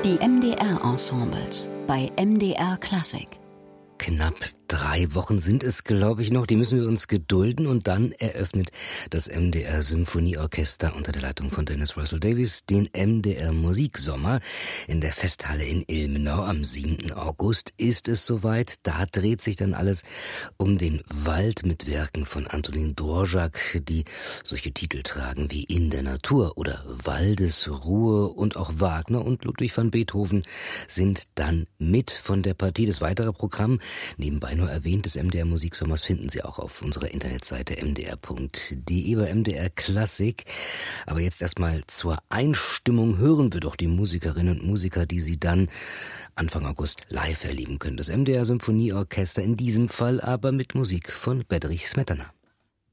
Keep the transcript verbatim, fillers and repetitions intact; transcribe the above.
Die M D R-Ensembles bei M D R Klassik. Knapp drei Wochen sind es, glaube ich, noch. Die müssen wir uns gedulden. Und dann eröffnet das M D R-Symphonieorchester unter der Leitung von Dennis Russell Davies den M D R-Musiksommer. In der Festhalle in Ilmenau am siebten August ist es soweit. Da dreht sich dann alles um den Wald mit Werken von Antonin Dvorak, die solche Titel tragen wie In der Natur oder Waldesruhe. Und auch Wagner und Ludwig van Beethoven sind dann mit von der Partie. Das weitere Programm, nebenbei nur erwähnt, des M D R-Musiksommers finden Sie auch auf unserer Internetseite m d r punkt d e bei M D R Klassik. Aber jetzt erstmal zur Einstimmung hören wir doch die Musikerinnen und Musiker, die Sie dann Anfang August live erleben können. Das M D R-Symphonieorchester, in diesem Fall aber mit Musik von Bedřich Smetana.